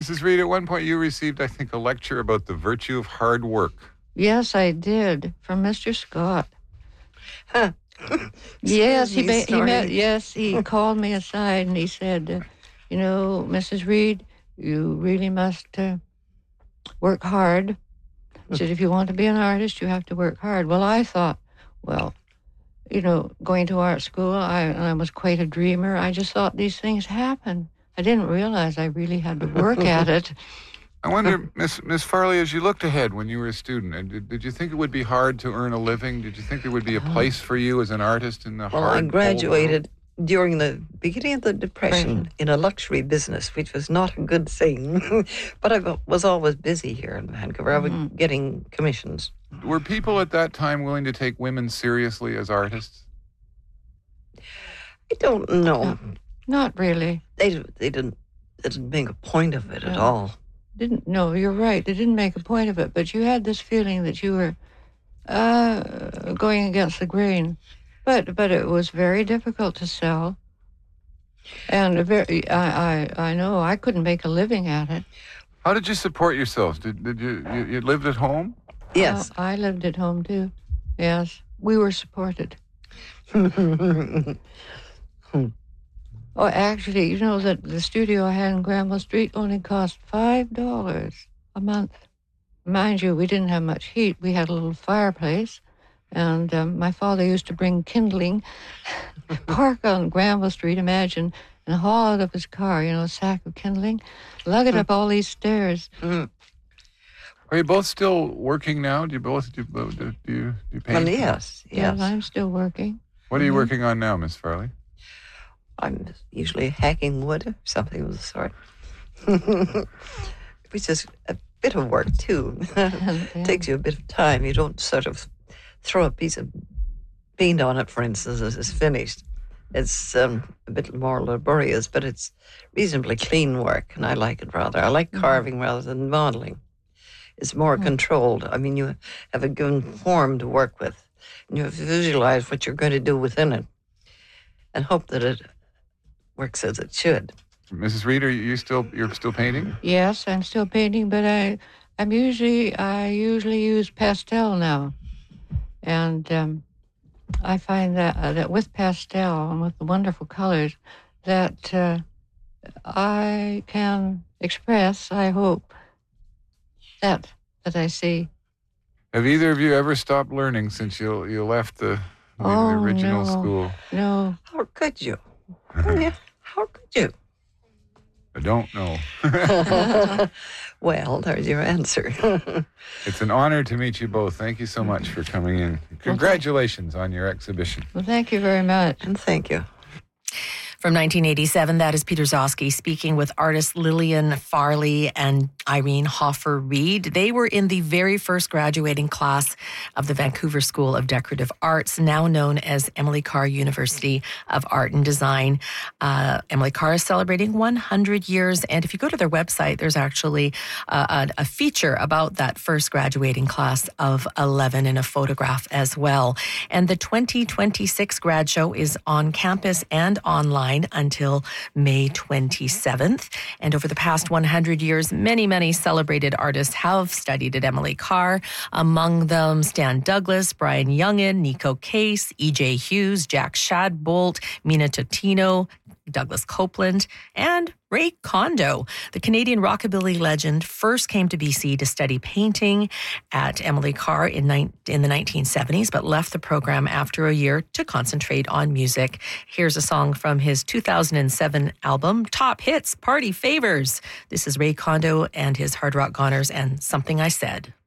Mrs. Reed, at one point you received, I think, a lecture about the virtue of hard work. Yes, I did, from Mr. Scott. Huh. Yes, Excuse me, he called me aside and he said, Mrs. Reed, you really must work hard. He said, if you want to be an artist, you have to work hard. Well, I thought, going to art school, I was quite a dreamer. I just thought these things happen. I didn't realize I really had to work at it. I wonder, Miss Farley, as you looked ahead when you were a student, and did you think it would be hard to earn a living? Did you think there would be a place for you as an artist in the hard? Well, I graduated during the beginning of the Depression in a luxury business, which was not a good thing. But I was always busy here in Vancouver. I was getting commissions. Were people at that time willing to take women seriously as artists? I don't know. Not really. They didn't make a point of it at all. No, you're right. They didn't make a point of it, but you had this feeling that you were going against the grain. But it was very difficult to sell, and I know I couldn't make a living at it. How did you support yourselves? Did you lived at home? Yes, I lived at home too. Yes, we were supported. Oh, actually, that the studio I had in Granville Street only cost $5 a month. Mind you, we didn't have much heat. We had a little fireplace, and my father used to bring kindling, park on Granville Street, imagine, and haul it up his car, a sack of kindling, lug it up all these stairs. Are you both still working now? Do you paint? Well, yes. I'm still working. What are you working on now, Miss Farley? I'm usually hacking wood or something of the sort. Which is a bit of work, too. It takes you a bit of time. You don't sort of throw a piece of paint on it, for instance, as it's finished. It's a bit more laborious, but it's reasonably clean work, and I like it rather. I like carving rather than modeling. It's more controlled. I mean, you have a given form to work with, and you have to visualize what you're going to do within it and hope that it works as it should. Mrs. Reed, you're still painting? Yes, I'm still painting, but I usually use pastel now, and I find that with pastel and with the wonderful colors that I can express, I hope, that I see. Have either of you ever stopped learning since you left the original school? No. How could you? How could you? I don't know. Well, there's your answer. It's an honor to meet you both. Thank you so much for coming in. Congratulations on your exhibition. Well, thank you very much. And thank you. From 1987, that is Peter Zosky speaking with artists Lillian Farley and Irene Hoffer-Reed. They were in the very first graduating class of the Vancouver School of Decorative Arts, now known as Emily Carr University of Art and Design. Emily Carr is celebrating 100 years, and if you go to their website, there's actually a feature about that first graduating class of 11 and a photograph as well. And the 2026 grad show is on campus and online until May 27th. And over the past 100 years, many celebrated artists have studied at Emily Carr. Among them, Stan Douglas, Brian Youngin, Nico Case, E.J. Hughes, Jack Shadbolt, Mina Totino, Douglas Copeland, and Ray Kondo. The Canadian rockabilly legend first came to BC to study painting at Emily Carr in the 1970s, but left the program after a year to concentrate on music. Here's a song from his 2007 album, Top Hits, Party Favors. This is Ray Kondo and his Hard Rock Goners and Something I Said.